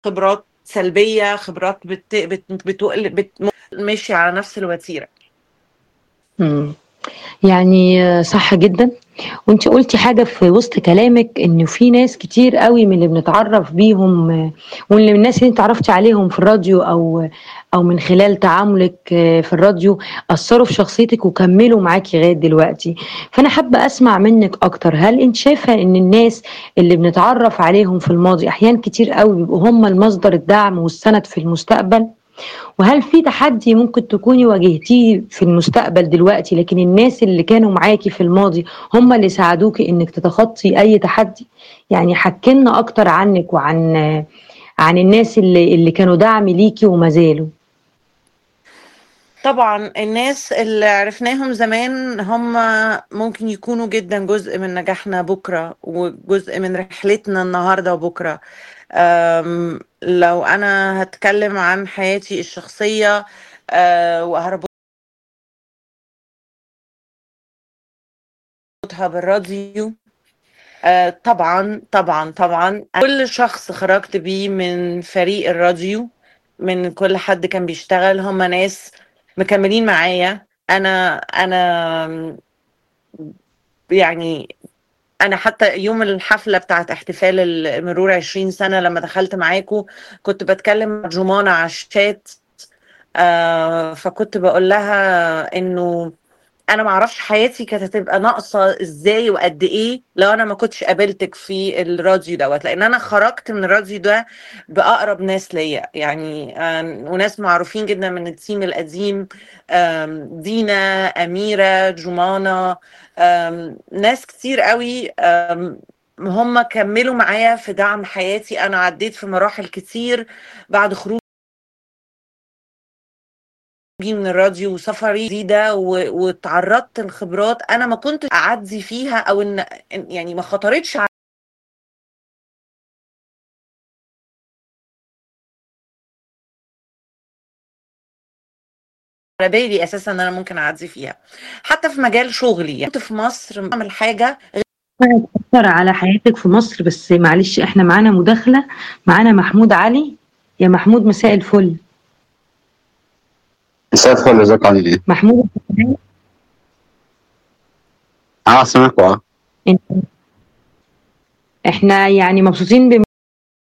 خبرات سلبية، خبرات ماشي على نفس الوتيرة. يعني صح جدا. وانت قلتي حاجة في وسط كلامك انه في ناس كتير قوي من اللي بنتعرف بيهم، واللي من الناس اللي انت عرفتي عليهم في الراديو او من خلال تعاملك في الراديو اثروا في شخصيتك وكملوا معاكي لغاية دلوقتي. فانا حابة اسمع منك اكتر، هل انت شايفة ان الناس اللي بنتعرف عليهم في الماضي احيان كتير قوي بيبقوا هم المصدر الدعم والسند في المستقبل؟ وهل في تحدي ممكن تكوني واجهتيه في المستقبل دلوقتي لكن الناس اللي كانوا معاكي في الماضي هم اللي ساعدوكي انك تتخطي اي تحدي؟ يعني حكينا اكتر عنك عن الناس اللي كانوا دعم ليكي وما زالوا. طبعا الناس اللي عرفناهم زمان هم ممكن يكونوا جدا جزء من نجاحنا بكرة وجزء من رحلتنا النهاردة وبكرة. لو أنا هتكلم عن حياتي الشخصية وهربطها بالراديو، طبعا طبعا طبعا كل شخص خرجت بيه من فريق الراديو، من كل حد كان بيشتغل، هم ناس مكملين معايا. انا يعني انا حتى يوم الحفله بتاعت احتفال مرور 20 سنه لما دخلت معاكم كنت بتكلم مع جمانة على الشات. فكنت بقول لها انه انا ما اعرفش حياتي كانت هتبقى ناقصه ازاي وقد ايه لو انا ما كنتش قابلتك في الراديو دوت، لان انا خرجت من الراديو ده باقرب ناس ليا يعني، وناس معروفين جدا من التيم القديم، دينا، اميره، جمانة، ناس كتير قوي. هم كملوا معايا في دعم حياتي. انا عديت في مراحل كتير بعد خروج من الراديو وسفري جديدة وتعرضت لخبرات أنا ما كنت أعدي فيها، أو يعني ما خطرتش على بالي أساسا أن أنا ممكن أعدي فيها. حتى في مجال شغلي يعني كنت في مصر أعمل حاجة تأثر على حياتك في مصر. بس معلش احنا معانا مداخلة، معانا محمود علي. يا محمود مساء الفل. مساء الفل، ازيك عامل ايه؟ محمود، سامعك. احنا يعني مبسوطين